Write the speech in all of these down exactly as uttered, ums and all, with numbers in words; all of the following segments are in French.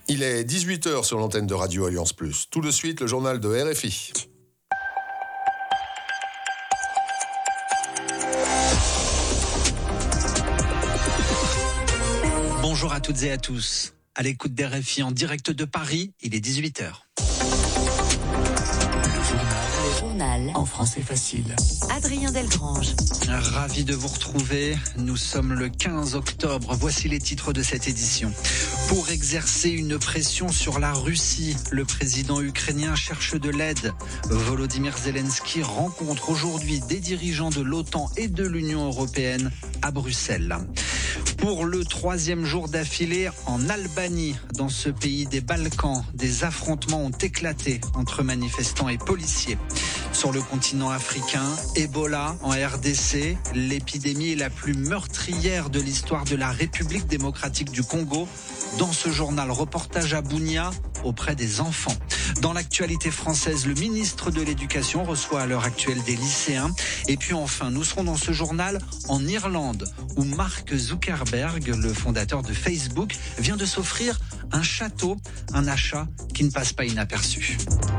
Il est dix-huit heures sur l'antenne de Radio Alliance Plus. Tout de suite, le journal de R F I. Bonjour à toutes et à tous. À l'écoute d'R F I en direct de Paris, il est dix-huit heures. Le journal en français facile. Adrien Delgrange. Ravi de vous retrouver. Nous sommes le quinze octobre. Voici les titres de cette édition. Pour exercer une pression sur la Russie, le président ukrainien cherche de l'aide. Volodymyr Zelensky rencontre aujourd'hui des dirigeants de l'OTAN et de l'Union européenne à Bruxelles. Pour le troisième jour d'affilée en Albanie, dans ce pays des Balkans, des affrontements ont éclaté entre manifestants et policiers. Sur le continent africain, Ebola en R D C, l'épidémie est la plus meurtrière de l'histoire de la République démocratique du Congo. Dans ce journal, reportage à Bunia auprès des enfants. Dans l'actualité française, le ministre de l'Éducation reçoit à l'heure actuelle des lycéens. Et puis enfin, nous serons dans ce journal en Irlande, où Mark Zuckerberg, le fondateur de Facebook, vient de s'offrir un château, un achat qui ne passe pas inaperçu.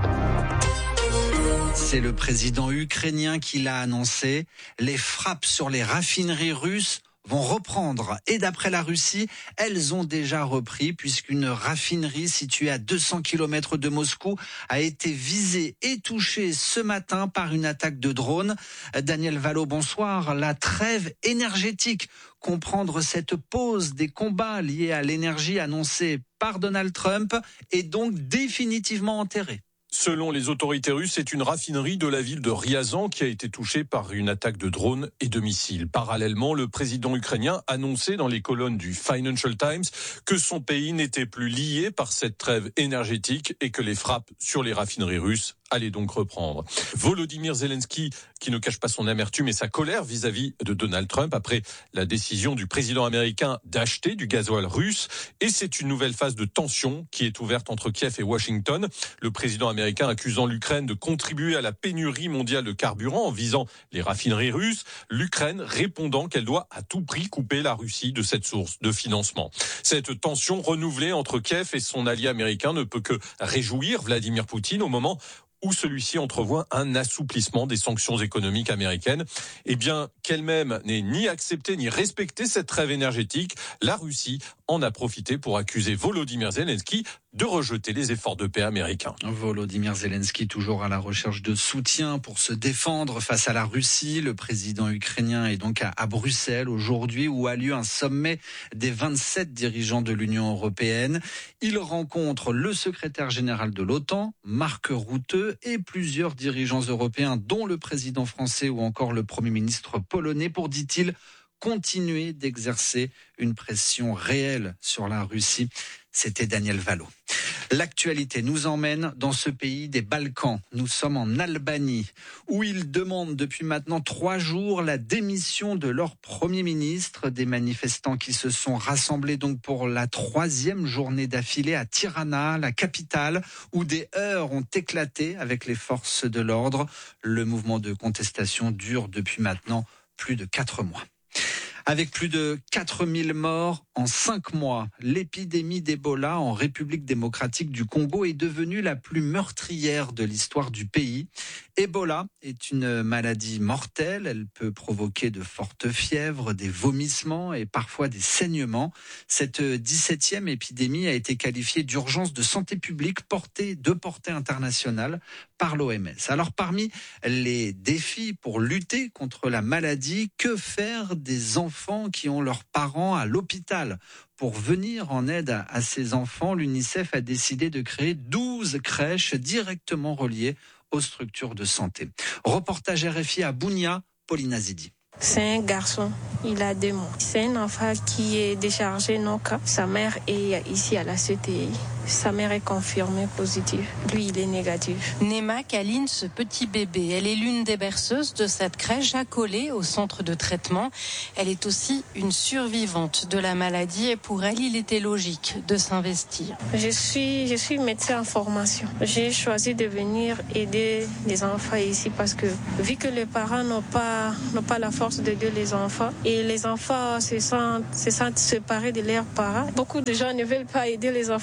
C'est le président ukrainien qui l'a annoncé. Les frappes sur les raffineries russes vont reprendre. Et d'après la Russie, elles ont déjà repris puisqu'une raffinerie située à deux cents kilomètres de Moscou a été visée et touchée ce matin par une attaque de drone. Daniel Valo, bonsoir. La trêve énergétique, comprendre cette pause des combats liés à l'énergie annoncée par Donald Trump, est donc définitivement enterrée. Selon les autorités russes, c'est une raffinerie de la ville de Ryazan qui a été touchée par une attaque de drones et de missiles. Parallèlement, le président ukrainien annonçait dans les colonnes du Financial Times que son pays n'était plus lié par cette trêve énergétique et que les frappes sur les raffineries russes allaient donc reprendre. Volodymyr Zelensky, qui ne cache pas son amertume et sa colère vis-à-vis de Donald Trump après la décision du président américain d'acheter du gasoil russe. Et c'est une nouvelle phase de tension qui est ouverte entre Kiev et Washington. Le président américain accusant l'Ukraine de contribuer à la pénurie mondiale de carburant en visant les raffineries russes. L'Ukraine répondant qu'elle doit à tout prix couper la Russie de cette source de financement. Cette tension renouvelée entre Kiev et son allié américain ne peut que réjouir Vladimir Poutine au moment où celui-ci entrevoit un assouplissement des sanctions économiques américaines. Eh bien, qu'elle-même n'ait ni accepté ni respecté cette trêve énergétique, la Russie en a profité pour accuser Volodymyr Zelensky de rejeter les efforts de paix américains. Volodymyr Zelensky toujours à la recherche de soutien pour se défendre face à la Russie. Le président ukrainien est donc à, à Bruxelles aujourd'hui où a lieu un sommet des vingt-sept dirigeants de l'Union européenne. Il rencontre le secrétaire général de l'OTAN, Mark Rutte, et plusieurs dirigeants européens, dont le président français ou encore le Premier ministre polonais, pour, dit-il, continuer d'exercer une pression réelle sur la Russie. C'était Daniel Valo. L'actualité nous emmène dans ce pays des Balkans. Nous sommes en Albanie, où ils demandent depuis maintenant trois jours la démission de leur Premier ministre. Des manifestants qui se sont rassemblés donc pour la troisième journée d'affilée à Tirana, la capitale, où des heurts ont éclaté avec les forces de l'ordre. Le mouvement de contestation dure depuis maintenant plus de quatre mois. Avec plus de quatre mille morts en cinq mois, l'épidémie d'Ebola en République démocratique du Congo est devenue la plus meurtrière de l'histoire du pays. Ebola est une maladie mortelle. Elle peut provoquer de fortes fièvres, des vomissements et parfois des saignements. Cette dix-septième épidémie a été qualifiée d'urgence de santé publique portée, de portée internationale par l'O M S. Alors parmi les défis pour lutter contre la maladie, que faire des enfants qui ont leurs parents à l'hôpital ? Pour venir en aide à, à ces enfants, l'UNICEF a décidé de créer douze crèches directement reliées aux structures de santé. Reportage R F I à Bunia, Pauline Azidi. C'est un garçon, il a deux mois. C'est un enfant qui est déchargé non cas. Sa mère est ici à la C T I. Sa mère est confirmée positive. Lui, il est négatif. Nema câline ce petit bébé. Elle est l'une des berceuses de cette crèche accolée au centre de traitement. Elle est aussi une survivante de la maladie et pour elle, il était logique de s'investir. Je suis, je suis médecin en formation. J'ai choisi de venir aider les enfants ici parce que vu que les parents n'ont pas, n'ont pas la force d'aider les enfants et les enfants se sentent, se sentent séparés de leurs parents, beaucoup de gens ne veulent pas aider les enfants. Moi,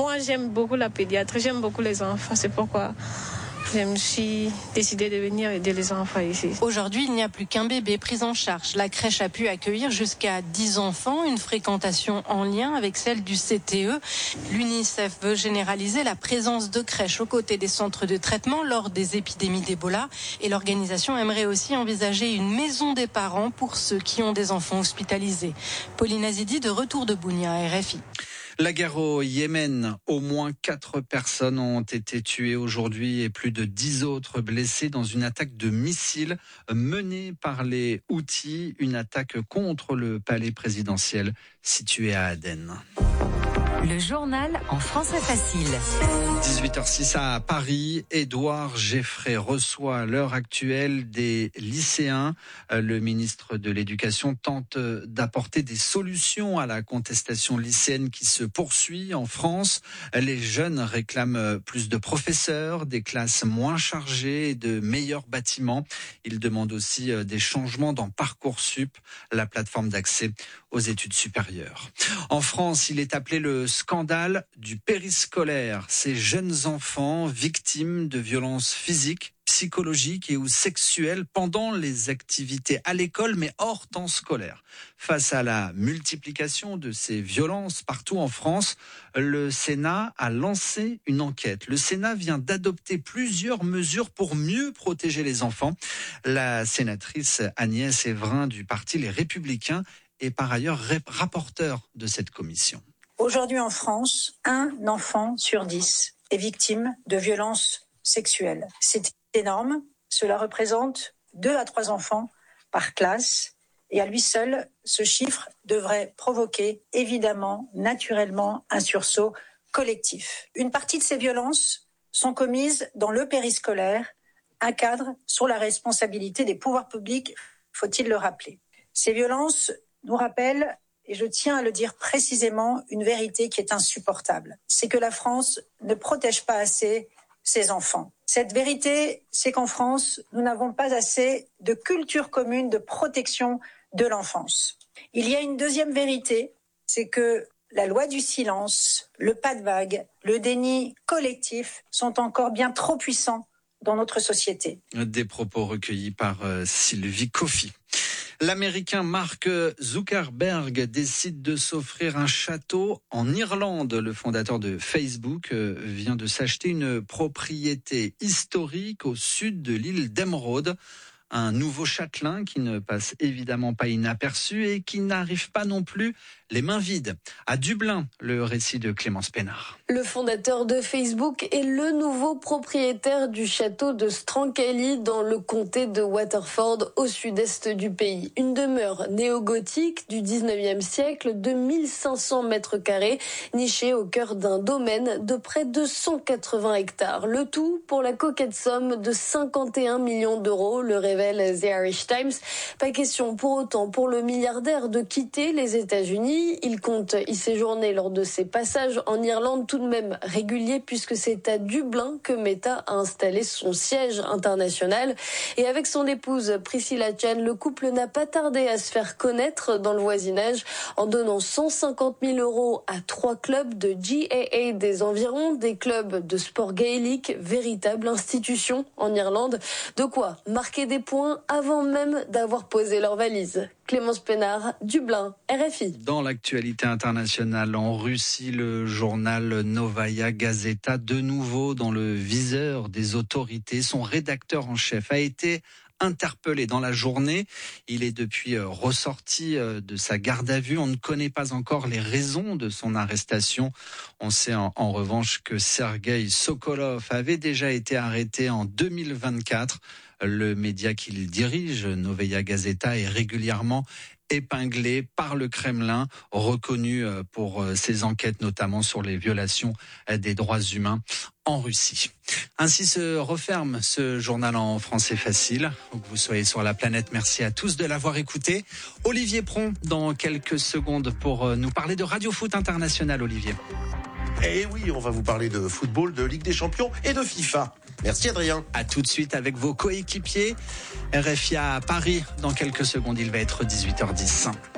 Moi, j'aime beaucoup la pédiatrie, j'aime beaucoup les enfants. C'est pourquoi je me suis décidée de venir aider les enfants ici. Aujourd'hui, il n'y a plus qu'un bébé pris en charge. La crèche a pu accueillir jusqu'à dix enfants, une fréquentation en lien avec celle du C T E. L'UNICEF veut généraliser la présence de crèches aux côtés des centres de traitement lors des épidémies d'Ebola. Et l'organisation aimerait aussi envisager une maison des parents pour ceux qui ont des enfants hospitalisés. Pauline Azidi de retour de Bounia, R F I. La guerre au Yémen, au moins quatre personnes ont été tuées aujourd'hui et plus de dix autres blessées dans une attaque de missiles menée par les Houthis, une attaque contre le palais présidentiel situé à Aden. Le journal en français facile. dix-huit heures six à Paris, Édouard Geffray reçoit à l'heure actuelle des lycéens. Le ministre de l'Éducation tente d'apporter des solutions à la contestation lycéenne qui se poursuit en France. Les jeunes réclament plus de professeurs, des classes moins chargées et de meilleurs bâtiments. Ils demandent aussi des changements dans Parcoursup, la plateforme d'accès aux études supérieures. En France, il est appelé le scandale du périscolaire. Ces jeunes enfants victimes de violences physiques, psychologiques et ou sexuelles pendant les activités à l'école mais hors temps scolaire. Face à la multiplication de ces violences partout en France, le Sénat a lancé une enquête. Le Sénat vient d'adopter plusieurs mesures pour mieux protéger les enfants. La sénatrice Agnès Evrin du parti Les Républicains est par ailleurs rapporteure de cette commission. Aujourd'hui en France, un enfant sur dix est victime de violences sexuelles. C'est énorme. Cela représente deux à trois enfants par classe. Et à lui seul, ce chiffre devrait provoquer évidemment, naturellement, un sursaut collectif. Une partie de ces violences sont commises dans le périscolaire, un cadre sur la responsabilité des pouvoirs publics, faut-il le rappeler. Ces violences nous rappellent, et je tiens à le dire précisément, une vérité qui est insupportable. C'est que la France ne protège pas assez ses enfants. Cette vérité, c'est qu'en France, nous n'avons pas assez de culture commune de protection de l'enfance. Il y a une deuxième vérité, c'est que la loi du silence, le pas de vague, le déni collectif sont encore bien trop puissants dans notre société. Des propos recueillis par euh, Sylvie Coffy. L'Américain Mark Zuckerberg décide de s'offrir un château en Irlande. Le fondateur de Facebook vient de s'acheter une propriété historique au sud de l'île d'Emeraude. Un nouveau châtelain qui ne passe évidemment pas inaperçu et qui n'arrive pas non plus les mains vides. À Dublin, le récit de Clémence Pénard. Le fondateur de Facebook est le nouveau propriétaire du château de Strankelly dans le comté de Waterford au sud-est du pays. Une demeure néo-gothique du dix-neuvième siècle de mille cinq cents mètres carrés, nichée au cœur d'un domaine de près de cent quatre-vingts hectares. Le tout pour la coquette somme de cinquante et un millions d'euros, le révèle The Irish Times. Pas question pour autant pour le milliardaire de quitter les États-Unis. Il compte y séjourner lors de ses passages en Irlande tout de même réguliers puisque c'est à Dublin que Meta a installé son siège international. Et avec son épouse Priscilla Chan, le couple n'a pas tardé à se faire connaître dans le voisinage en donnant cent cinquante mille euros à trois clubs de G A A des environs, des clubs de sport gaélique, véritable institution en Irlande. De quoi marquer des points avant même d'avoir posé leur valise. Clémence Pénard, Dublin, R F I. Dans l'actualité internationale, en Russie, le journal Novaya Gazeta, de nouveau dans le viseur des autorités. Son rédacteur en chef a été interpellé dans la journée. Il est depuis ressorti de sa garde à vue. On ne connaît pas encore les raisons de son arrestation. On sait en, en revanche que Sergueï Sokolov avait déjà été arrêté en deux mille vingt-quatre. Le média qu'il dirige, Novaya Gazeta, est régulièrement épinglé par le Kremlin, reconnu pour ses enquêtes notamment sur les violations des droits humains en Russie. Ainsi se referme ce journal en français facile. Où que vous soyez sur la planète, merci à tous de l'avoir écouté. Olivier Pron dans quelques secondes pour nous parler de Radio Foot International. Olivier. Eh oui, on va vous parler de football, de Ligue des Champions et de FIFA. Merci Adrien. À tout de suite avec vos coéquipiers. R F I à Paris. Dans quelques secondes, il va être dix-huit heures dix.